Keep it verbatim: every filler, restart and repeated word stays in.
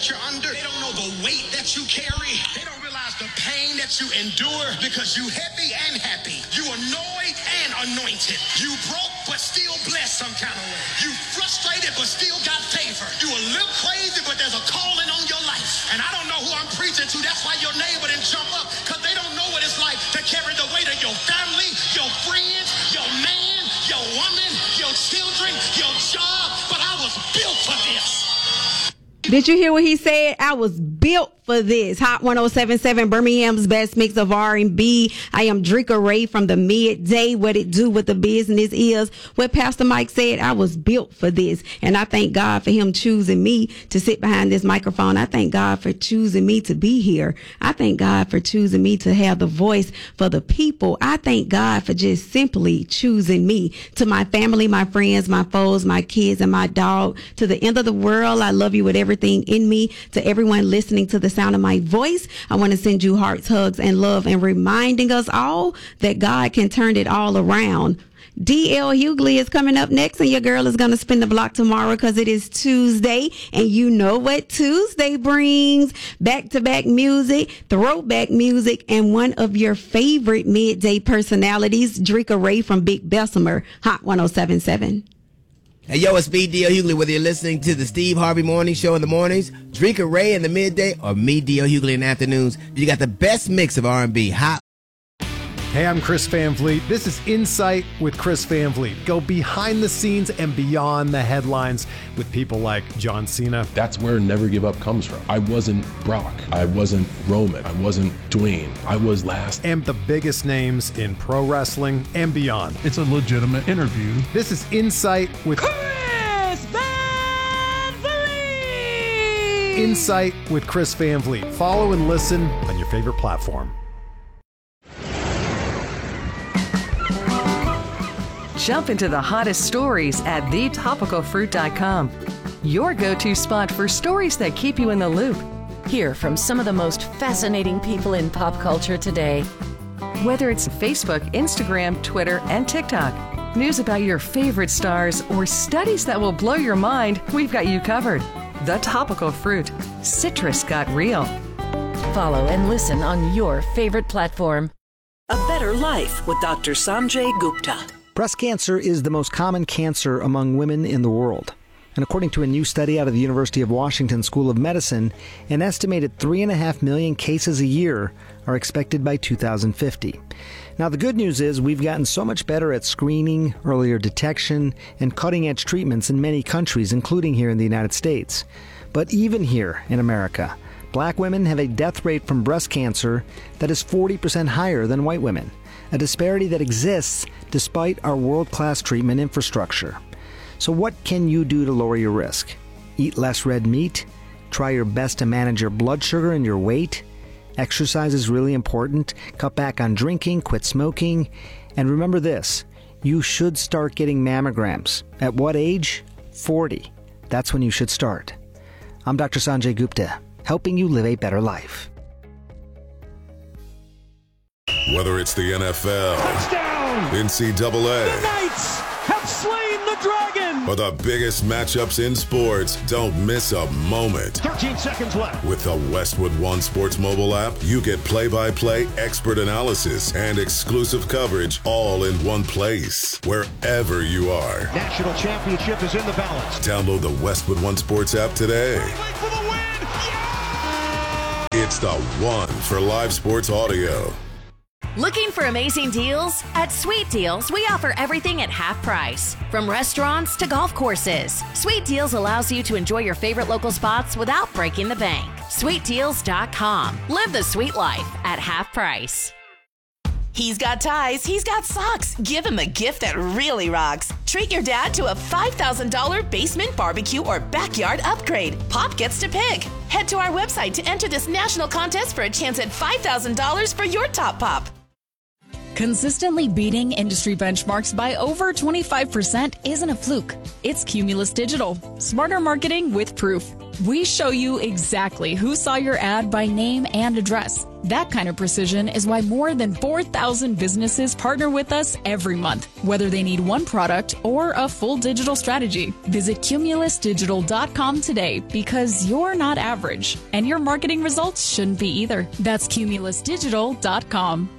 that you're under. They don't know the weight that you carry. They don't realize the pain that you endure because you heavy and happy. You annoyed and anointed. You broke but still blessed some kind of way. You frustrated but still got favor. You a little crazy but there's a calling on your life. And I don't know who I'm preaching to. That's why your neighbor didn't jump up, because they don't know what it's like to carry the weight of your family, your friends, your man, your woman, your children, your job. But I was built for this. Did you hear what he said? I was built for this. Hot one oh seven point seven, Birmingham's best mix of R and B. I am Drika Ray from the Midday. What it do with the business is what Pastor Mike said. I was built for this. And I thank God for him choosing me to sit behind this microphone. I thank God for choosing me to be here. I thank God for choosing me to have the voice for the people. I thank God for just simply choosing me. To my family, my friends, my foes, my kids, and my dog, to the end of the world, I love you with everything in me. To everyone listening to the sound of my voice, I want to send you hearts, hugs, and love, and reminding us all that God can turn it all around. D L Hughley is coming up next, and your girl is going to spin the block tomorrow because it is Tuesday, and you know what Tuesday brings. Back-to-back music, throwback music, and one of your favorite midday personalities, Drika Ray from Big Bessemer, Hot one oh seven point seven. Hey, yo, it's me, D L Hughley, whether you're listening to the Steve Harvey Morning Show in the mornings, Drika Ray in the midday, or me, D L Hughley, in the afternoons. You got the best mix of R and B. Hot. Hey, I'm Chris Van Vliet. This is Insight with Chris Van Vliet. Go behind the scenes and beyond the headlines with people like John Cena. That's where Never Give Up comes from. I wasn't Brock. I wasn't Roman. I wasn't Dwayne. I was last. And the biggest names in pro wrestling and beyond. It's a legitimate interview. This is Insight with Chris Van Vliet. Insight with Chris Van Vliet. Follow and listen on your favorite platform. Jump into the hottest stories at the topical fruit dot com. Your go-to spot for stories that keep you in the loop. Hear from some of the most fascinating people in pop culture today. Whether it's Facebook, Instagram, Twitter, and TikTok, news about your favorite stars, or studies that will blow your mind, we've got you covered. The Topical Fruit. Citrus got real. Follow and listen on your favorite platform. A Better Life with Doctor Sanjay Gupta. Breast cancer is the most common cancer among women in the world. And according to a new study out of the University of Washington School of Medicine, an estimated three and a half million cases a year are expected by two thousand fifty. Now, the good news is we've gotten so much better at screening, earlier detection, and cutting-edge treatments in many countries, including here in the United States. But even here in America, black women have a death rate from breast cancer that is forty percent higher than white women, a disparity that exists despite our world-class treatment infrastructure. So what can you do to lower your risk? Eat less red meat? Try your best to manage your blood sugar and your weight? Exercise is really important. Cut back on drinking, quit smoking. And remember this, you should start getting mammograms. At what age? forty. That's when you should start. I'm Doctor Sanjay Gupta, helping you live a better life. Whether it's the N F L, touchdown, N C double A, the Knights have slain the dragon, or the biggest matchups in sports, don't miss a moment. thirteen seconds left. With the Westwood One Sports mobile app, you get play-by-play expert analysis and exclusive coverage all in one place, wherever you are. National championship is in the balance. Download the Westwood One Sports app today. For the win. Yeah! It's the one for live sports audio. Looking for amazing deals? At Sweet Deals, we offer everything at half price. From restaurants to golf courses, Sweet Deals allows you to enjoy your favorite local spots without breaking the bank. sweet deals dot com. Live the sweet life at half price. He's got ties, he's got socks. Give him a gift that really rocks. Treat your dad to a five thousand dollars basement barbecue or backyard upgrade. Pop gets to pick. Head to our website to enter this national contest for a chance at five thousand dollars for your top pop. Consistently beating industry benchmarks by over twenty-five percent isn't a fluke. It's Cumulus Digital. Smarter marketing with proof. We show you exactly who saw your ad by name and address. That kind of precision is why more than four thousand businesses partner with us every month, whether they need one product or a full digital strategy. Visit cumulus digital dot com today because you're not average, and your marketing results shouldn't be either. That's cumulus digital dot com.